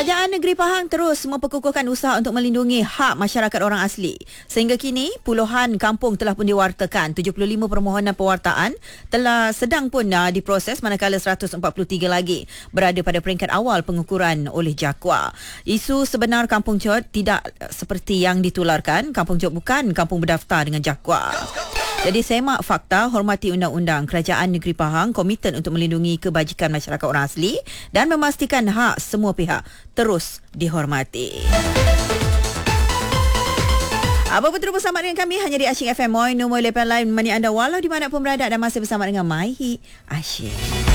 Kerajaan Negeri Pahang terus memperkukuhkan usaha untuk melindungi hak masyarakat orang asli. Sehingga kini, puluhan kampung telah pun diwartakan. 75 permohonan pewartaan telah sedang pun diproses, manakala 143 lagi berada pada peringkat awal pengukuran oleh JAKWA. Isu sebenar Kampung Chot tidak seperti yang ditularkan. Kampung Chot bukan kampung berdaftar dengan JAKWA. Jadi semak fakta, hormati undang-undang. Kerajaan Negeri Pahang komited untuk melindungi kebajikan masyarakat orang asli dan memastikan hak semua pihak terus dihormati. Apa betul bersama dengan kami hanya di Asyik FM Moi, nombor 8 line menemani anda walau di mana pun berada dan masih bersama dengan Maihi Asyik.